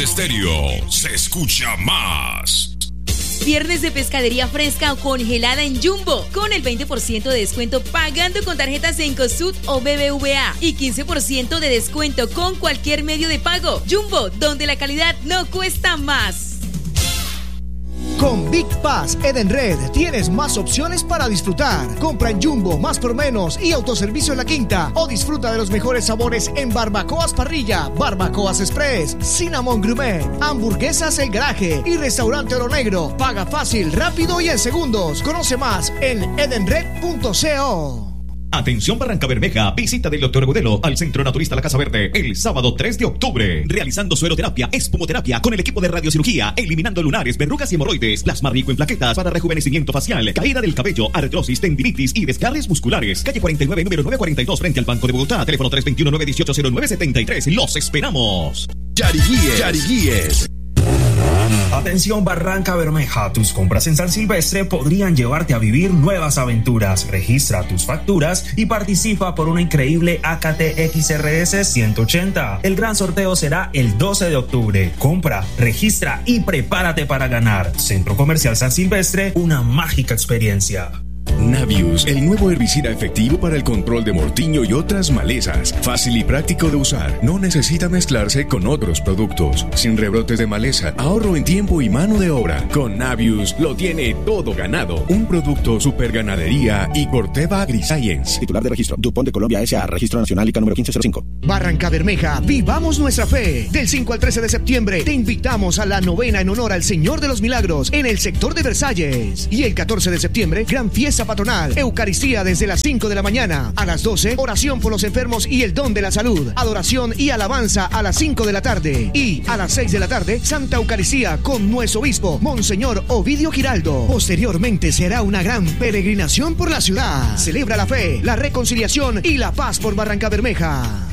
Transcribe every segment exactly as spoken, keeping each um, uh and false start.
Estéreo se escucha más. Viernes de pescadería fresca o congelada en Jumbo, con el veinte por ciento de descuento pagando con tarjetas Cencosud o B B V A y quince por ciento de descuento con cualquier medio de pago. Jumbo, donde la calidad no cuesta más. Con Big Pass Edenred tienes más opciones para disfrutar. Compra en Jumbo, más por menos y autoservicio en La Quinta. O disfruta de los mejores sabores en Barbacoas Parrilla, Barbacoas Express, Cinnamon Gourmet, Hamburguesas El Garaje y Restaurante Oro Negro. Paga fácil, rápido y en segundos. Conoce más en edenred punto co. Atención Barrancabermeja, visita del doctor Agudelo al Centro Naturista La Casa Verde el sábado tres de octubre, realizando sueroterapia, espumoterapia con el equipo de radiocirugía, eliminando lunares, verrugas y hemorroides, plasma rico en plaquetas para rejuvenecimiento facial, caída del cabello, artrosis, tendinitis y desgarres musculares. Calle cuarenta y nueve, número novecientos cuarenta y dos, frente al Banco de Bogotá, teléfono tres dos uno, nueve uno ocho, cero nueve siete tres. Los esperamos. Yariguíes. Yariguíes. Atención Barrancabermeja, tus compras en San Silvestre podrían llevarte a vivir nuevas aventuras. Registra tus facturas y participa por una increíble A K T X R S ciento ochenta. El gran sorteo será el doce de octubre. Compra, registra y prepárate para ganar. Centro Comercial San Silvestre, una mágica experiencia. Navius, el nuevo herbicida efectivo para el control de mortiño y otras malezas. Fácil y práctico de usar. No necesita mezclarse con otros productos. Sin rebrotes de maleza. Ahorro en tiempo y mano de obra. Con Navius lo tiene todo ganado. Un producto Superganadería y Corteva AgriScience. Titular de registro. DuPont de Colombia S A. Registro Nacional I C A número quince cero cinco. Barrancabermeja, vivamos nuestra fe. Del cinco al trece de septiembre te invitamos a la novena en honor al Señor de los Milagros en el sector de Versalles. Y el catorce de septiembre, gran fiesta patronal, Eucaristía desde las cinco de la mañana. A las doce, oración por los enfermos y el don de la salud. Adoración y alabanza a las cinco de la tarde. Y a las seis de la tarde, Santa Eucaristía con nuestro obispo, Monseñor Ovidio Giraldo. Posteriormente será una gran peregrinación por la ciudad. Celebra la fe, la reconciliación y la paz por Barrancabermeja.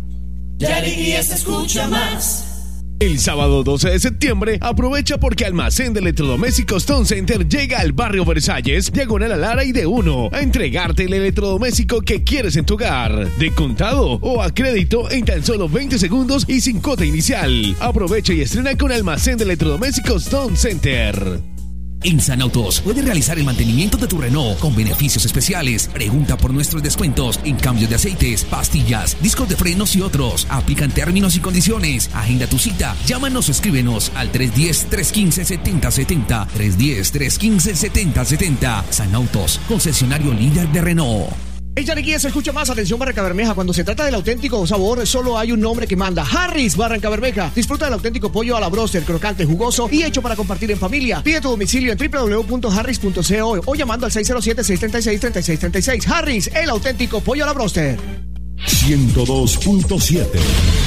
Yariguíes se escucha más. El sábado doce de septiembre, aprovecha porque Almacén de Electrodomésticos Stone Center llega al barrio Versalles, diagonal a Lara y de uno, a entregarte el electrodoméstico que quieres en tu hogar, de contado o a crédito en tan solo veinte segundos y sin cuota inicial. Aprovecha y estrena con Almacén de Electrodomésticos Stone Center. En Sanautos puedes realizar el mantenimiento de tu Renault con beneficios especiales. Pregunta por nuestros descuentos en cambios de aceites, pastillas, discos de frenos y otros. Aplican términos y condiciones. Agenda tu cita. Llámanos o escríbenos al tres uno cero, tres uno cinco, siete cero siete cero. tres uno cero, tres uno cinco, siete cero siete cero. Sanautos, concesionario líder de Renault. En Yariguíes se escucha más. Atención Barrancabermeja, cuando se trata del auténtico sabor solo hay un nombre que manda: Harris Barrancabermeja. Disfruta del auténtico pollo a la broster, crocante, jugoso y hecho para compartir en familia. Pide tu domicilio en doble u doble u doble u punto harris punto co o llamando al seis cero siete, seis tres seis, tres seis tres seis. Harris, el auténtico pollo a la broster. ciento dos punto siete